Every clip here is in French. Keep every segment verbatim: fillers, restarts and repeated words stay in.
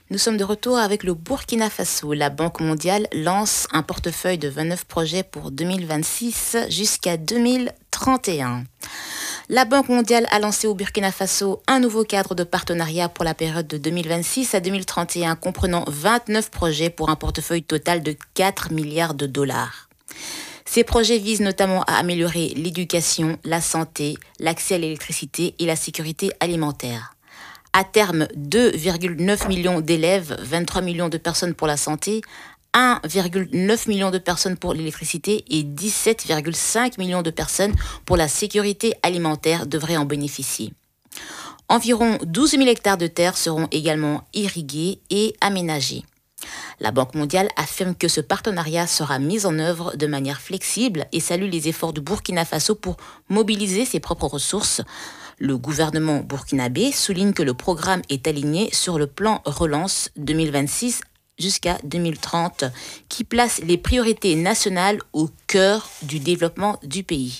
Nous sommes de retour avec le Burkina Faso. La Banque mondiale lance un portefeuille de vingt-neuf projets pour deux mille vingt-six jusqu'à deux mille trente et un. La Banque mondiale a lancé au Burkina Faso un nouveau cadre de partenariat pour la période de deux mille vingt-six à deux mille trente et un comprenant vingt-neuf projets pour un portefeuille total de quatre milliards de dollars. Ces projets visent notamment à améliorer l'éducation, la santé, l'accès à l'électricité et la sécurité alimentaire. À terme, deux virgule neuf millions d'élèves, vingt-trois millions de personnes pour la santé, un virgule neuf million de personnes pour l'électricité et dix-sept virgule cinq millions de personnes pour la sécurité alimentaire devraient en bénéficier. Environ douze mille hectares de terre seront également irrigués et aménagés. La Banque mondiale affirme que ce partenariat sera mis en œuvre de manière flexible et salue les efforts du Burkina Faso pour mobiliser ses propres ressources. Le gouvernement burkinabé souligne que le programme est aligné sur le plan Relance deux mille vingt-six jusqu'à deux mille trente, qui place les priorités nationales au cœur du développement du pays.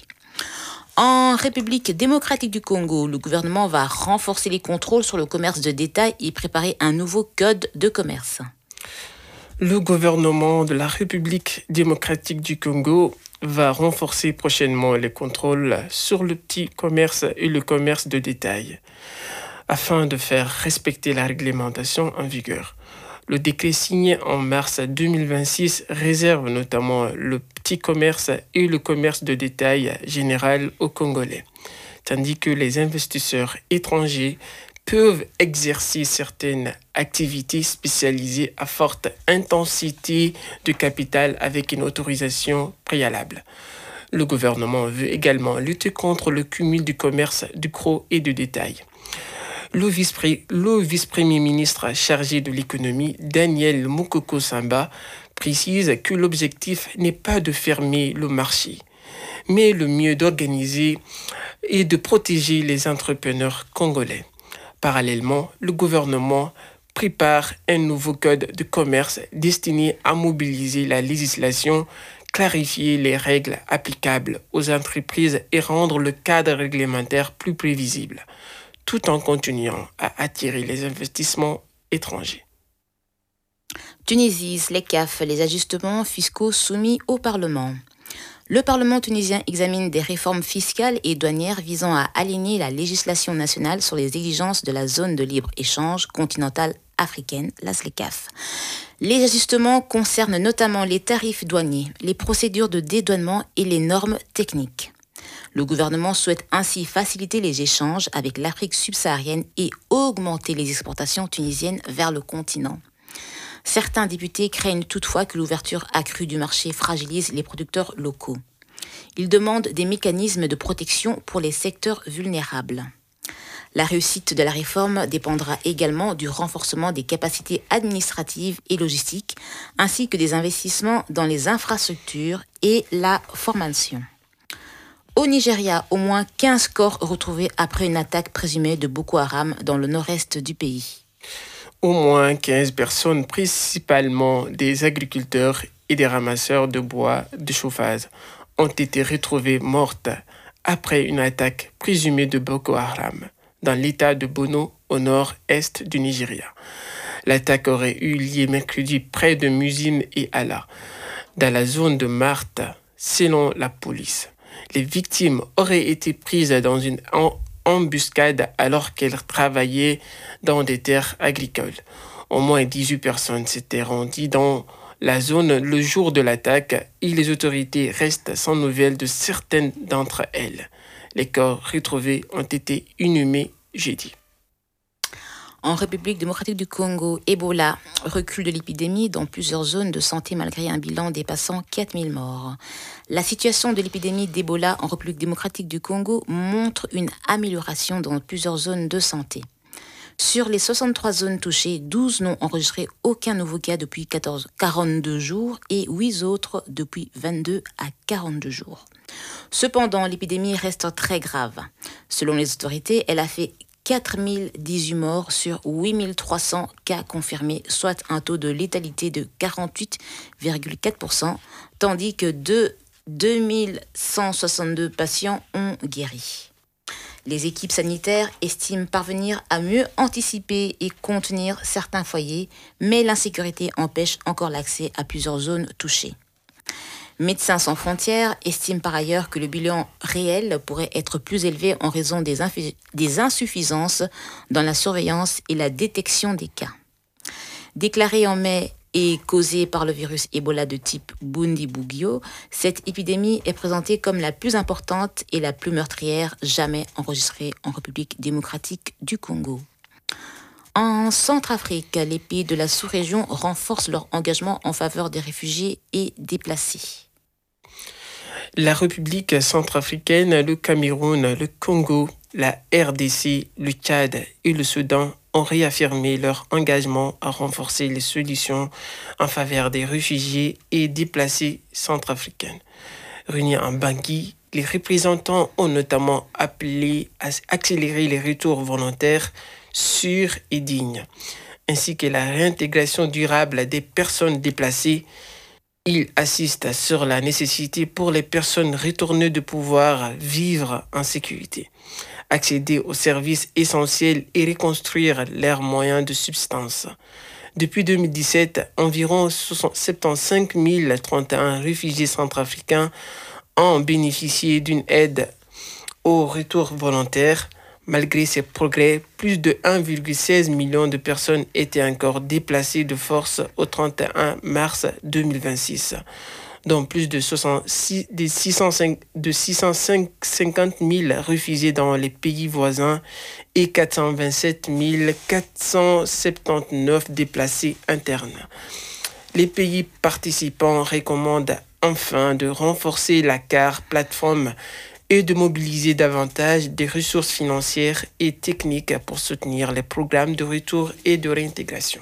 En République démocratique du Congo, le gouvernement va renforcer les contrôles sur le commerce de détail et préparer un nouveau code de commerce. Le gouvernement de la République démocratique du Congo va renforcer prochainement les contrôles sur le petit commerce et le commerce de détail, afin de faire respecter la réglementation en vigueur. Le décret signé en mars deux mille vingt-six réserve notamment le petit commerce et le commerce de détail général aux Congolais, tandis que les investisseurs étrangers peuvent exercer certaines activités spécialisées à forte intensité de capital avec une autorisation préalable. Le gouvernement veut également lutter contre le cumul du commerce de gros et de détail. Le vice-premier ministre chargé de l'économie, Daniel Mukoko Samba, précise que l'objectif n'est pas de fermer le marché, mais le mieux d'organiser et de protéger les entrepreneurs congolais. Parallèlement, le gouvernement prépare un nouveau code de commerce destiné à mobiliser la législation, clarifier les règles applicables aux entreprises et rendre le cadre réglementaire plus prévisible, tout en continuant à attirer les investissements étrangers. Tunisie, S L E C A F, les ajustements fiscaux soumis au Parlement. Le Parlement tunisien examine des réformes fiscales et douanières visant à aligner la législation nationale sur les exigences de la zone de libre-échange continentale africaine, la S L E C A F. Les ajustements concernent notamment les tarifs douaniers, les procédures de dédouanement et les normes techniques. Le gouvernement souhaite ainsi faciliter les échanges avec l'Afrique subsaharienne et augmenter les exportations tunisiennes vers le continent. Certains députés craignent toutefois que l'ouverture accrue du marché fragilise les producteurs locaux. Ils demandent des mécanismes de protection pour les secteurs vulnérables. La réussite de la réforme dépendra également du renforcement des capacités administratives et logistiques, ainsi que des investissements dans les infrastructures et la formation. Au Nigeria, au moins quinze corps retrouvés après une attaque présumée de Boko Haram dans le nord-est du pays. Au moins quinze personnes, principalement des agriculteurs et des ramasseurs de bois de chauffage, ont été retrouvées mortes après une attaque présumée de Boko Haram dans l'état de Borno, au nord-est du Nigeria. L'attaque aurait eu lieu mercredi près de Musim et Allah, dans la zone de Martha, selon la police. Les victimes auraient été prises dans une embuscade alors qu'elles travaillaient dans des terres agricoles. Au moins dix-huit personnes s'étaient rendues dans la zone le jour de l'attaque et les autorités restent sans nouvelles de certaines d'entre elles. Les corps retrouvés ont été inhumés jeudi. En République démocratique du Congo, Ebola, recul de l'épidémie dans plusieurs zones de santé malgré un bilan dépassant quatre mille morts. La situation de l'épidémie d'Ebola en République démocratique du Congo montre une amélioration dans plusieurs zones de santé. Sur les soixante-trois zones touchées, douze n'ont enregistré aucun nouveau cas depuis quatorze, quarante-deux jours et huit autres depuis vingt-deux à quarante-deux jours. Cependant, l'épidémie reste très grave. Selon les autorités, elle a fait quatre mille dix-huit morts sur huit mille trois cents cas confirmés, soit un taux de létalité de quarante-huit virgule quatre pour cent, tandis que deux mille cent soixante-deux patients ont guéri. Les équipes sanitaires estiment parvenir à mieux anticiper et contenir certains foyers, mais l'insécurité empêche encore l'accès à plusieurs zones touchées. Médecins sans frontières estiment par ailleurs que le bilan réel pourrait être plus élevé en raison des, infu- des insuffisances dans la surveillance et la détection des cas. Déclarée en mai et causée par le virus Ebola de type Bundibugyo, cette épidémie est présentée comme la plus importante et la plus meurtrière jamais enregistrée en République démocratique du Congo. En Centrafrique, les pays de la sous-région renforcent leur engagement en faveur des réfugiés et déplacés. La République centrafricaine, le Cameroun, le Congo, la R D C, le Tchad et le Soudan ont réaffirmé leur engagement à renforcer les solutions en faveur des réfugiés et déplacés centrafricains. Réunis en Bangui, les représentants ont notamment appelé à accélérer les retours volontaires sûrs et dignes, ainsi que la réintégration durable des personnes déplacées. Ils insistent sur la nécessité pour les personnes retournées de pouvoir vivre en sécurité, accéder aux services essentiels et reconstruire leurs moyens de subsistance. Depuis deux mille dix-sept, environ soixante-quinze mille trente et un réfugiés centrafricains ont bénéficié d'une aide au retour volontaire. Malgré ces progrès, plus de un virgule seize million de personnes étaient encore déplacées de force au trente et un mars deux mille vingt-six, dont plus de, soixante-six, de, six cent cinq, de six cent cinquante mille réfugiés dans les pays voisins et quatre cent vingt-sept mille quatre cent soixante-dix-neuf déplacés internes. Les pays participants recommandent enfin de renforcer la C A R plateforme et de mobiliser davantage des ressources financières et techniques pour soutenir les programmes de retour et de réintégration.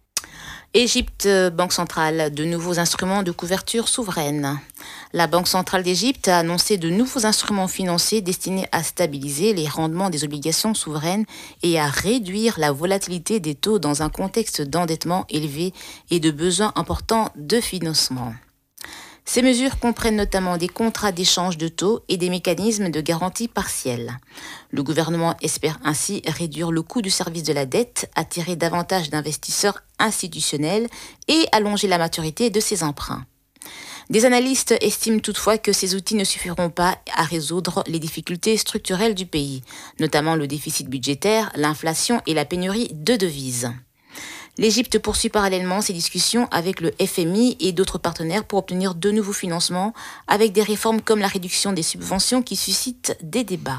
Égypte, Banque centrale, de nouveaux instruments de couverture souveraine. La Banque centrale d'Égypte a annoncé de nouveaux instruments financiers destinés à stabiliser les rendements des obligations souveraines et à réduire la volatilité des taux dans un contexte d'endettement élevé et de besoins importants de financement. Ces mesures comprennent notamment des contrats d'échange de taux et des mécanismes de garantie partielle. Le gouvernement espère ainsi réduire le coût du service de la dette, attirer davantage d'investisseurs institutionnels et allonger la maturité de ses emprunts. Des analystes estiment toutefois que ces outils ne suffiront pas à résoudre les difficultés structurelles du pays, notamment le déficit budgétaire, l'inflation et la pénurie de devises. L'Égypte poursuit parallèlement ses discussions avec le F M I et d'autres partenaires pour obtenir de nouveaux financements avec des réformes comme la réduction des subventions qui suscitent des débats.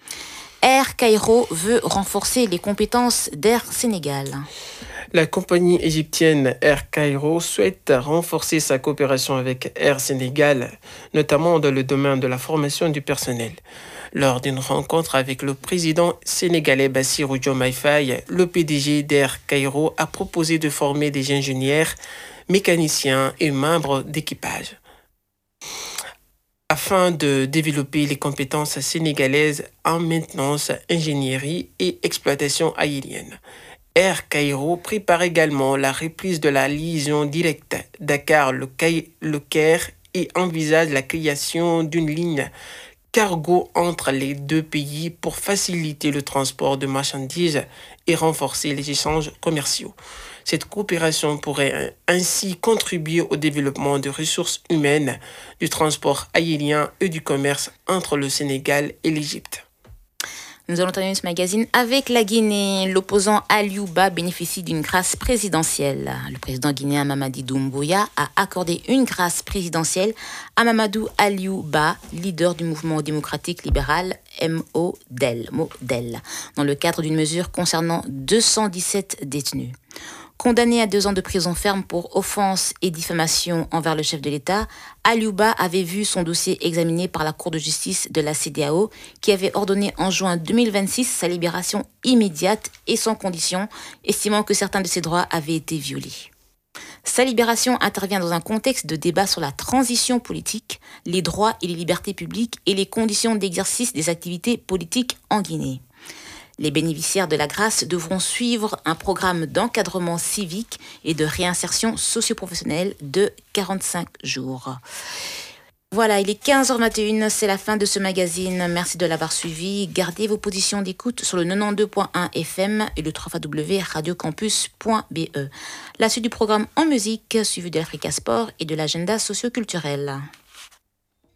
Air Cairo veut renforcer les compétences d'Air Sénégal. La compagnie égyptienne Air Cairo souhaite renforcer sa coopération avec Air Sénégal, notamment dans le domaine de la formation du personnel. Lors d'une rencontre avec le président sénégalais Bassirou Diomaye Faye, le P D G d'Air Cairo a proposé de former des ingénieurs, mécaniciens et membres d'équipage, afin de développer les compétences sénégalaises en maintenance, ingénierie et exploitation aérienne. Air Cairo prépare également la reprise de la liaison directe Dakar-Le Caire et envisage la création d'une ligne cargo entre les deux pays pour faciliter le transport de marchandises et renforcer les échanges commerciaux. Cette coopération pourrait ainsi contribuer au développement de ressources humaines, du transport aérien et du commerce entre le Sénégal et l'Égypte. Nous allons terminer ce magazine avec la Guinée. L'opposant Aliouba bénéficie d'une grâce présidentielle. Le président guinéen Mamadi Doumbouya a accordé une grâce présidentielle à Mamadou Aliouba, leader du mouvement démocratique libéral M O D E L, dans le cadre d'une mesure concernant deux cent dix-sept détenus. Condamné à deux ans de prison ferme pour offense et diffamation envers le chef de l'État, Aliouba avait vu son dossier examiné par la Cour de justice de la C E D A O qui avait ordonné en juin deux mille vingt-six sa libération immédiate et sans condition, estimant que certains de ses droits avaient été violés. Sa libération intervient dans un contexte de débat sur la transition politique, les droits et les libertés publiques et les conditions d'exercice des activités politiques en Guinée. Les bénéficiaires de la grâce devront suivre un programme d'encadrement civique et de réinsertion socio-professionnelle de quarante-cinq jours. Voilà, il est quinze heures vingt et une, c'est la fin de ce magazine. Merci de l'avoir suivi. Gardez vos positions d'écoute sur le quatre-vingt-douze point un F M et le w w w point radio campus point b e. La suite du programme en musique, suivi de l'Africa Sport et de l'agenda socio-culturel.